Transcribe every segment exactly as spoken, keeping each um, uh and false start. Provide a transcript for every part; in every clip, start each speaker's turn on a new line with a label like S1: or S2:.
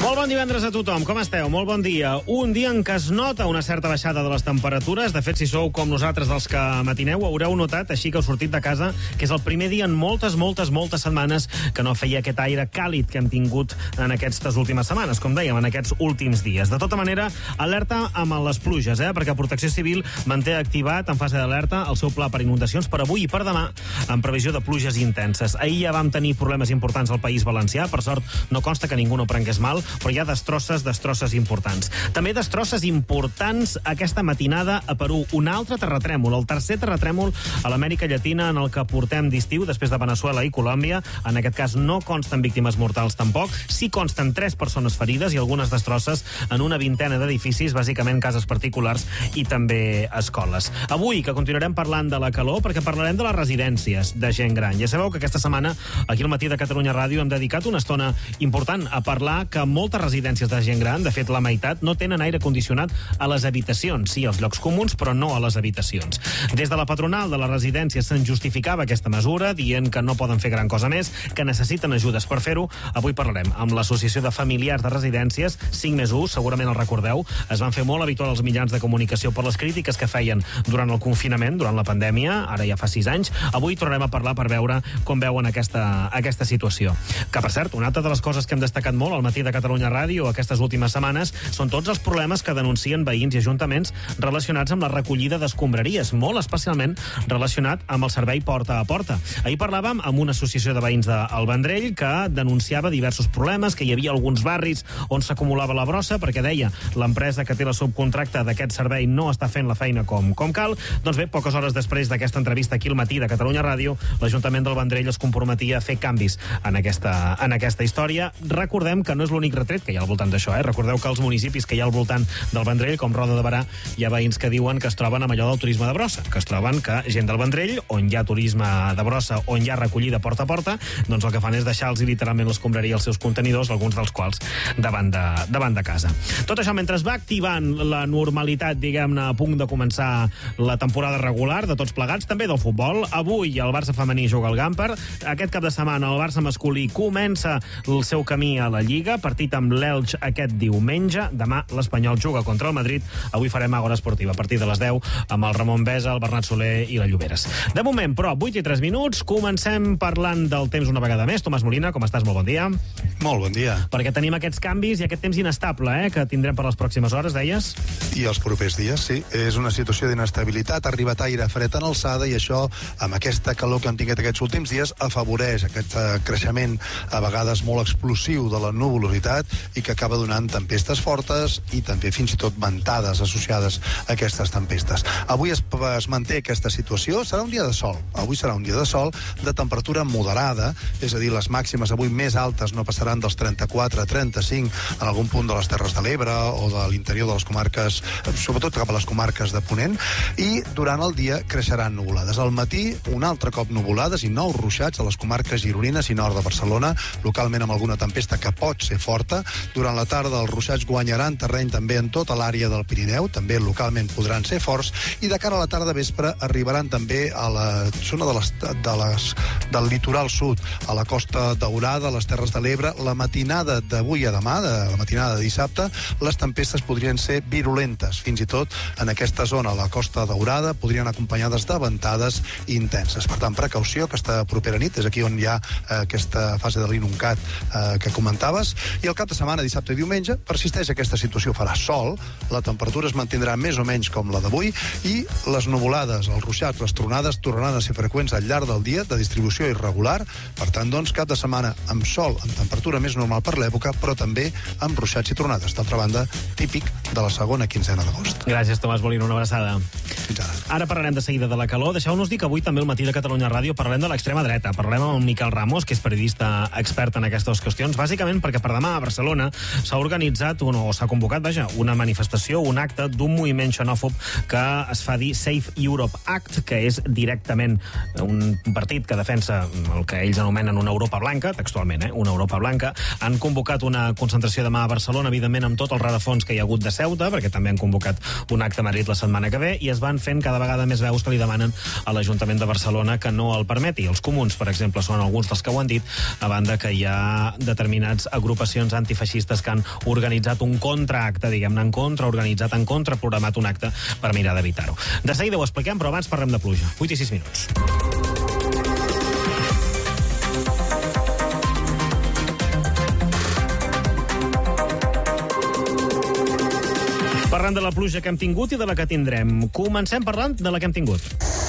S1: Molt bon divendres a tothom, com esteu? Molt bon dia. Un dia en què es nota una certa baixada de les temperatures. De fet, si sou com nosaltres dels que matineu, haureu notat, així que heu sortit de casa, que és el primer dia en moltes, moltes, moltes setmanes que no feia aquest aire càlid que hem tingut en aquestes últimes setmanes, com dèiem, en aquests últims dies. De tota manera, alerta amb les pluges, eh? perquè Protecció Civil manté activat en fase d'alerta el seu pla per inundacions per avui i per demà, en previsió de pluges intenses. Ahir ja vam tenir problemes importants al País Valencià, per sort no consta que ningú no prengués mal, però hi ha destrosses, destrosses importants. També destrosses importants aquesta matinada a Perú. Un altre terratrèmol, el tercer terratrèmol a l'Amèrica Llatina en el que portem d'estiu, després de Veneçuela i Colòmbia. En aquest cas no consten víctimes mortals tampoc. Sí consten tres persones ferides i algunes destrosses en una vintena d'edificis, bàsicament cases particulars i també escoles. Avui, que continuarem parlant de la calor, perquè parlarem de les residències de gent gran. Ja sabeu que aquesta setmana, aquí al Matí de Catalunya Ràdio, hem dedicat una estona important a parlar que moltes residències de gent gran, de fet la meitat, no tenen aire condicionat a les habitacions, sí, als llocs comuns, però no a les habitacions. Des de la patronal de les residències se'n justificava aquesta mesura, dient que no poden fer gran cosa més, que necessiten ajudes per fer-ho. Avui parlarem amb l'Associació de Familiars de Residències, cinc més u, segurament el recordeu, es van fer molt habitual als mitjans de comunicació per les crítiques que feien durant el confinament, durant la pandèmia, ara ja fa sis anys. Avui tornarem a parlar per veure com veuen aquesta, aquesta situació. Que, per cert, una altra de les coses que hem destacat molt al Matí de Catalunya Ràdio aquestes últimes setmanes són tots els problemes que denuncien veïns i ajuntaments relacionats amb la recollida d'escombraries, molt especialment relacionat amb el servei porta a porta. Ahir parlàvem amb una associació de veïns del Vendrell que denunciava diversos problemes, que hi havia alguns barris on s'acumulava la brossa, perquè deia l'empresa que té la subcontracta d'aquest servei no està fent la feina com, com cal. Doncs bé, poques hores després d'aquesta entrevista aquí al Matí de Catalunya Ràdio, l'Ajuntament del Vendrell es comprometia a fer canvis en aquesta, en aquesta història. Recordem que no és l'únic retret que hi ha al voltant d'això, eh? Recordeu que els municipis que hi ha al voltant del Vendrell, com Roda de Berà, hi ha veïns que diuen que es troben amb allò del turisme de brossa, que es troben que gent del Vendrell, on hi ha turisme de brossa, on hi ha recollida porta a porta, doncs el que fan és deixar-los literalment l'escombraria als seus contenidors, alguns dels quals davant de, davant de casa. Tot això mentre es va activant la normalitat, diguem-ne, a punt de començar la temporada regular de tots plegats, també del futbol. Avui el Barça femení juga al Gamper. Aquest cap de setmana el Barça masculí comença el seu camí a la Lliga, partit amb l'Elx aquest diumenge. Demà l'Espanyol juga contra el Madrid. Avui farem Àgora Esportiva a partir de les deu amb el Ramon Besa, el Bernat Soler i la Lloberes. De moment, però, vuit i tres minuts, comencem parlant del temps una vegada més. Tomàs Molina, com estàs? Molt bon dia.
S2: Molt bon dia.
S1: Perquè tenim aquests canvis i aquest temps inestable, eh, que tindrem per les pròximes hores, deies?
S2: I els propers dies, sí. És una situació d'inestabilitat, ha arribat aire fred en alçada i això, amb aquesta calor que hem tingut aquests últims dies, afavoreix aquest creixement a vegades molt explosiu de la nuvolositat i que acaba donant tempestes fortes i també fins i tot ventades associades a aquestes tempestes. Avui es, es manté aquesta situació, serà un dia de sol. Avui serà un dia de sol, de temperatura moderada, és a dir, les màximes avui més altes no passaran dels trenta-quatre a trenta-cinc en algun punt de les Terres de l'Ebre o de l'interior de les comarques, sobretot cap a les comarques de Ponent, i durant el dia creixeran nuvolades. Al matí, un altre cop nuvolades i nous ruixats a les comarques gironines i nord de Barcelona, localment amb alguna tempesta que pot ser forta. Durant la tarda els ruixats guanyaran terreny també en tota l'àrea del Pirineu, també localment podran ser forts, i de cara a la tarda vespre arribaran també a la zona de les, de les, del litoral sud, a la Costa Daurada, a les Terres de l'Ebre. La matinada d'avui a demà, de la matinada de dissabte, les tempestes podrien ser virulentes. Fins i tot en aquesta zona, a la Costa Daurada, podrien acompanyades de ventades intenses. Per tant, precaució, aquesta propera nit és aquí on hi ha eh, aquesta fase de l'inuncat eh, que comentaves, i el cap de setmana, dissabte i diumenge, persisteix aquesta situació. Farà sol, la temperatura es mantindrà més o menys com la d'avui i les nuvolades, els ruixats, les tronades tornaran a ser freqüents al llarg del dia, de distribució irregular. Per tant, doncs, cap de setmana amb sol, amb temperatura més normal per l'època, però també amb ruixats i tronades. D'altra banda, típic de la segona quinzena d'agost.
S1: Gràcies, Tomàs Molina, una abraçada.
S2: Fins ara.
S1: Ara parlarem de seguida de la calor. Deixeu-nos dir que avui també al Matí de Catalunya Ràdio parlarem de l'extrema dreta. Parlarem amb Miquel Ramos, que és periodista expert en aquestes qüestions, bàsicament perquè per demà a Barcelona s'ha organitzat o, no, o s'ha convocat, vaja, una manifestació, un acte d'un moviment xenòfob que es fa dir Safe Europe Act, que és directament un partit que defensa el que ells anomenen una Europa blanca, textualment, eh? una Europa blanca. Han convocat una concentració demà a Barcelona, evidentment amb tot el rerefons que hi ha hagut de Ceuta, perquè també han convocat un acte a Madrid la setmana que ve, i es van fent cada vegada més veus que li demanen a l'Ajuntament de Barcelona que no el permeti. Els comuns, per exemple, són alguns dels que ho han dit, a banda que hi ha determinats agrupacions antifeixistes que han organitzat un contraacte, diguem-ne, en contra, organitzat en contra, programat un acte per mirar d'evitar-ho. De seguida ho expliquem, però abans parlem de pluja. vuit i sis minuts. Parlant de la pluja que hem tingut i de la que tindrem. Comencem parlant de la que hem tingut.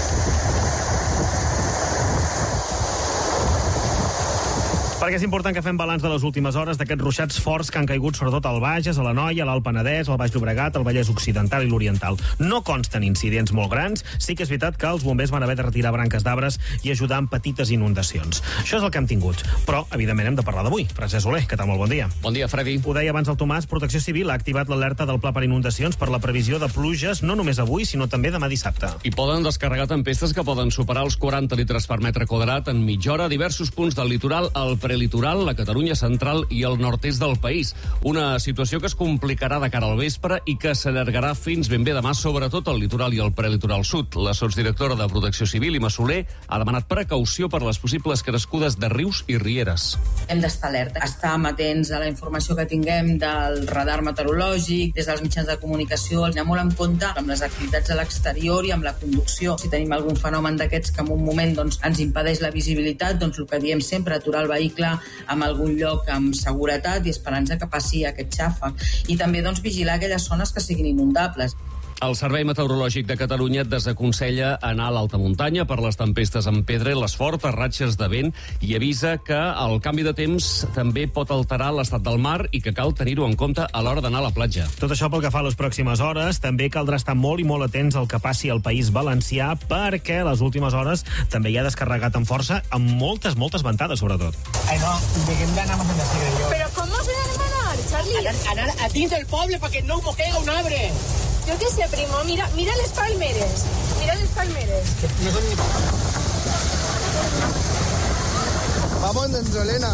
S1: Perquè és important que fem balanç de les últimes hores d'aquests ruixats forts que han caigut sobretot al Bages, a l'Anoia, a l'Alt Penedès, al Baix Llobregat, al Vallès Occidental i l'Oriental. No consten incidents molt grans, sí que és veritat que els bombers van haver de retirar branques d'arbres i ajudar en petites inundacions. Això és el que hem tingut. Però, evidentment, hem de parlar d'avui. Francesc Soler, què tal? Molt bon dia.
S3: Bon dia, Freddy.
S1: Ho deia abans el Tomàs, Protecció Civil ha activat l'alerta del Pla per inundacions per la previsió de pluges no només avui, sinó també demà dissabte.
S3: I poden descarregar tempestes que poden superar els quaranta litres per metre quadrat en mitja hora a diversos punts del litoral, al prelitoral, la Catalunya central i el nord-est del país. Una situació que es complicarà de cara al vespre i que s'allargarà fins ben bé demà, sobretot al litoral i al prelitoral sud. La sotsdirectora de Protecció Civil, Ima Soler, ha demanat precaució per les possibles crescudes de rius i rieres.
S4: Hem d'estar alerta, estar amatents a la informació que tinguem del radar meteorològic, des dels mitjans de comunicació, anem molt en compte amb les activitats a l'exterior i amb la conducció. Si tenim algun fenomen d'aquests que en un moment doncs, ens impedeix la visibilitat, doncs el que diem sempre, aturar el vehicle en algun lloc amb seguretat i esperança que passi aquest xàfec. I també doncs, vigilar aquelles zones que siguin inundables.
S3: El Servei Meteorològic de Catalunya desaconsella anar a l'alta muntanya per les tempestes en pedra i les fortes ratxes de vent i avisa que el canvi de temps també pot alterar l'estat del mar i que cal tenir-ho en compte a l'hora d'anar a la platja.
S1: Tot això pel que fa a les pròximes hores, també caldrà estar molt i molt atents al que passi al País Valencià perquè les últimes hores també hi ha descarregat amb força amb moltes, moltes ventades, sobretot.
S5: Ai, no, diguem d'anar més en seguida jo.
S6: Però com nos dejarem anar, Charlie?
S5: Anar, anar a dins del poble perquè no mojega un arbre.
S6: Yo qué sé, primo, mira, mira les palmeres. Mira les palmeres.
S5: No son ni... Vamos dentro, Elena.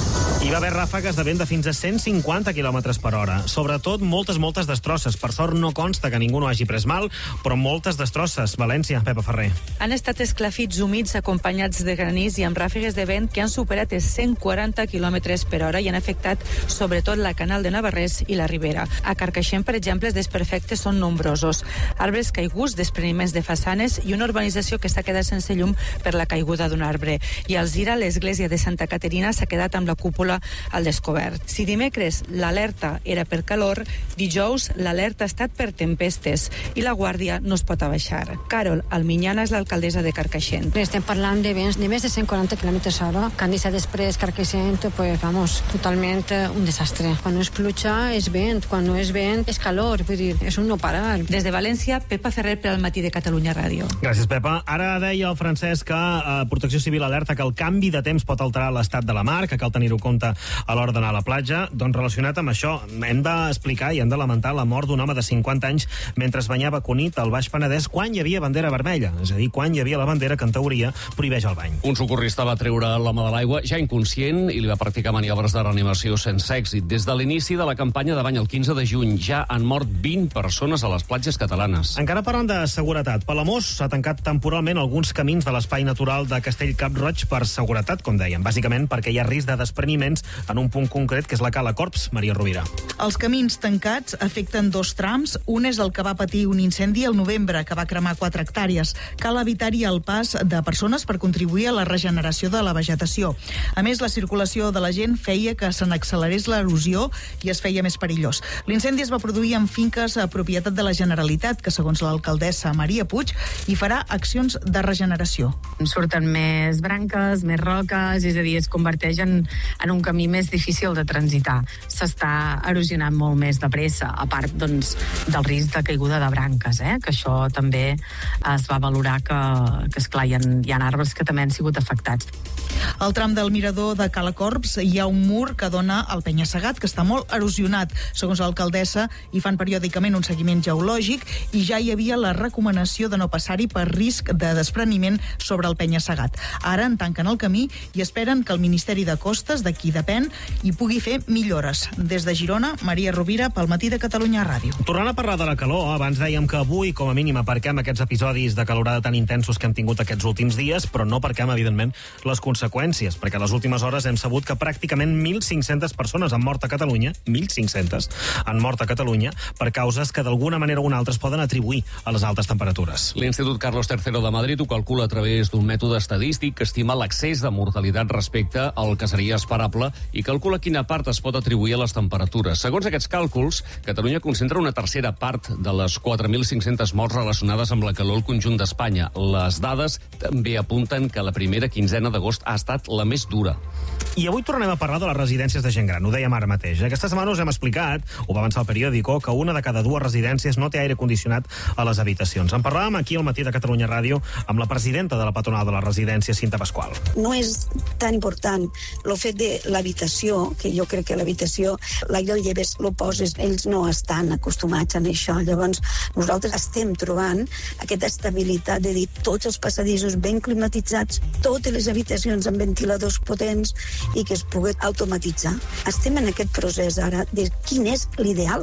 S1: Hi va haver ràfegues de vent de fins a cent cinquanta quilòmetres per hora. Sobretot moltes, moltes destrosses. Per sort no consta que ningú no hagi pres mal, però moltes destrosses. València, Pepa Ferrer.
S7: Han estat esclafits humits acompanyats de granís i amb ràfegues de vent que han superat els cent quaranta quilòmetres per hora i han afectat sobretot la Canal de Navarrés i la Ribera. A Carcaixent, per exemple, els desperfectes són nombrosos. Arbres caiguts, despreniments de façanes i una urbanització que s'ha quedat sense llum per la caiguda d'un arbre. I a Alzira, l'església de Santa Caterina s'ha quedat amb la cúpula al descobert. Si dimecres l'alerta era per calor, dijous l'alerta ha estat per tempestes i la guàrdia no es pot abaixar. Carol Alminyana és l'alcaldessa de Carcaixent.
S8: Estem parlant de vents de més de cent quaranta quilòmetres hora. Que han deixat després Carcaixent, pues, vamos, totalment un desastre. Quan no és pluja és vent, quan no és vent és calor, vull dir, és un no parar.
S7: Des de València, Pepa Ferrer per al Matí de Catalunya Ràdio.
S1: Gràcies, Pepa. Ara deia el Francesc que eh, Protecció Civil alerta que el canvi de temps pot alterar l'estat de la mar, que cal tenir-ho en compte a l'hora d'anar a la platja. Doncs relacionat amb això, hem d'explicar i hem de lamentar la mort d'un home de cinquanta anys mentre es banyava a Cunit, al Baix Penedès, quan hi havia bandera vermella, és a dir, quan hi havia la bandera que en teoria prohibeix el bany.
S3: Un socorrista va treure l'home de l'aigua ja inconscient i li va practicar maniobres de reanimació sense èxit. Des de l'inici de la campanya de bany el quinze de juny ja han mort vint persones a les platges catalanes.
S1: Encara parlant de seguretat, Palamós s'ha tancat temporalment alguns camins de l'espai natural de Castell-Cap-roig per seguretat, com dèiem, bàsicament perquè hi ha risc de despreniments en un punt concret, que és la Cala Corps. Maria Rovira.
S9: Els camins tancats afecten dos trams. Un és el que va patir un incendi al novembre, que va cremar quatre hectàrees. Cal evitar-hi el pas de persones per contribuir a la regeneració de la vegetació. A més, la circulació de la gent feia que se n'accelerés l'erosió i es feia més perillós. L'incendi es va produir en finques a propietat de la Generalitat, que segons l'alcaldessa Maria Puig, hi farà accions de regeneració.
S10: Surten més branques, més roques, és a dir, es converteix en, en un camí més difícil de transitar. S'està erosionant molt més de pressa, a part doncs, del risc de caiguda de branques, eh? Que això també es va valorar que, que esclar, hi ha, hi ha arbres que també han sigut afectats.
S9: Al tram del mirador de Calacorbs hi ha un mur que dona al penya-segat, que està molt erosionat. Segons l'alcaldessa, hi fan periòdicament un seguiment geològic i ja hi havia la recomanació de no passar-hi per risc de despreniment sobre el penya-segat. Ara en tanquen el camí i esperen que el Ministeri de Costes, de qui depèn, hi pugui fer millores. Des de Girona, Maria Rovira, pel Matí de Catalunya Ràdio.
S1: Tornant a parlar de la calor, abans dèiem que avui, com a mínim, aparquem aquests episodis de calorada tan intensos que hem tingut aquests últims dies, però no aparquem, evidentment, les conseqüències, perquè a les últimes hores hem sabut que pràcticament mil cinc-centes persones han mort a Catalunya, mil cinc-centes han mort a Catalunya per causes que d'alguna manera o una altra es poden atribuir a les altes temperatures.
S3: L'Institut Carlos tercero de Madrid ho calcula a través d'un mètode estadístic que estima l'accés de mortalitat respecte al que seria esperable i calcula quina part es pot atribuir a les temperatures. Segons aquests càlculs, Catalunya concentra una tercera part de les quatre mil cinc-centes morts relacionades amb la calor al conjunt d'Espanya. Les dades també apunten que la primera quinzena d'agost ha estat la més dura.
S1: I avui tornem a parlar de les residències de gent gran, ho dèiem ara mateix. Aquesta setmana us hem explicat, ho va avançar el periòdico, que una de cada dues residències no té aire condicionat a les habitacions. En parlàvem aquí al Matí de Catalunya Ràdio amb la presidenta de la patronal de la residència, Cinta Pasqual.
S11: No és tan important el fet de l'habitació, que jo crec que l'habitació, l'aire el lleves, lo poses, ells no estan acostumats a això. Llavors, nosaltres estem trobant aquesta estabilitat de dir tots els passadissos ben climatitzats, totes les habitacions amb ventiladors potents i que es pugui automatitzar. Estem en aquest procés ara de quin és l'ideal.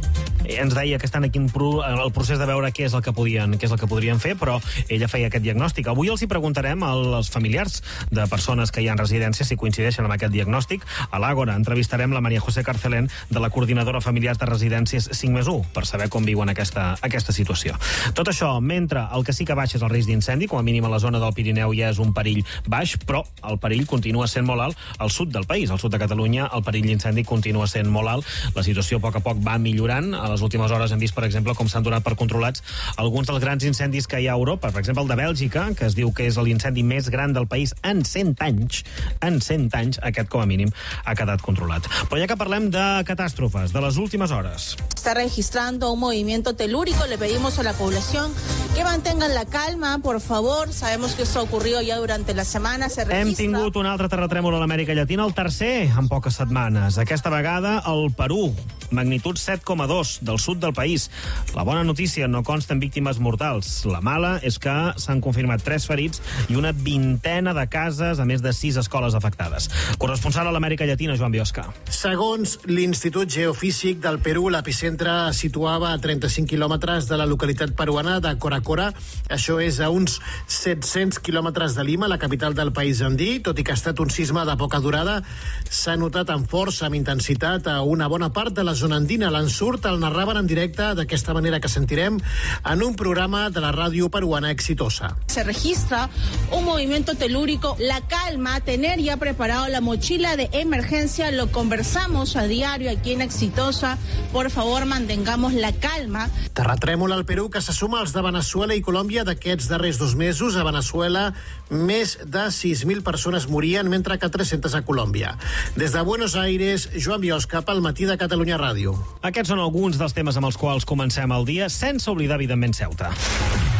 S1: Ens deia que estan aquí en el procés de veure què és el que podien, què és el que podrien fer, però ella feia aquest diagnòstic. Avui els hi preguntarem als familiars de persones que hi ha en residències si coincideixen amb aquest diagnòstic. A l'Àgora entrevistarem la Maria José Carcelén, de la coordinadora familiars de residències cinc més u, per saber com viuen aquesta, aquesta situació. Tot això, mentre el que sí que baixa és el risc d'incendi, com a mínim a la zona del Pirineu ja és un perill baix, però el perill continua sent molt alt al sud del país. Al sud de Catalunya el perill d'incendi continua sent molt alt. La situació a poc a poc va millorant. A les últimes hores hem vist, per exemple, com s'han donat per controlats alguns dels grans incendis que hi ha a Europa. Per exemple, el de Bèlgica, que es diu que és l'incendi més gran del país en cent anys. En cent anys, aquest com a mínim ha quedat controlat. Però ja que parlem de catàstrofes, de les últimes hores.
S12: Está registrando un movimiento telúrico. Le pedimos a la población que mantengan la calma, por favor. Sabemos que esto ha ocurrido ya durante la semana. Se registra...
S1: Hem tingut un altre terratrèmol a l'Amèrica Llatina, el tercer en poques setmanes. Aquesta vegada al Perú, magnitud set coma dos del sud del país. La bona notícia, no consten víctimes mortals. La mala és que s'han confirmat tres ferits i una vintena de cases, a més de sis escoles afectades. Corresponsal a l'Amèrica Llatina, Joan Biosca.
S13: Segons l'Institut Geofísic del Perú, l'epicentre es situava a trenta-cinc quilòmetres de la localitat peruana de Coracora. Això és a uns set-cents quilòmetres de Lima, la capital del país andí. Tot i que ha estat un sisme de poca durada, s'ha notat amb força, amb intensitat, a una bona part de la zona andina. L'ensurt el narraven en directe d'aquesta manera que sentirem en un programa de la ràdio peruana exitosa.
S12: Se registra un movimiento telúrico. La calma, tener ya preparado la mochila de emergencia, lo conversamos a diario aquí en Exitosa. Por favor, mantengamos la calma.
S13: Terratrèmol al Perú que se suma als de Veneçuela i Colòmbia d'aquests darrers dos mesos. A Veneçuela, més de sis mil persones morien, mentre que tres-centes a Colòmbia. Des de Buenos Aires, Joan Biosca, pel Matí de Catalunya Ràdio.
S1: Aquests són alguns dels temes amb els quals comencem el dia, sense oblidar, evidentment, Ceuta.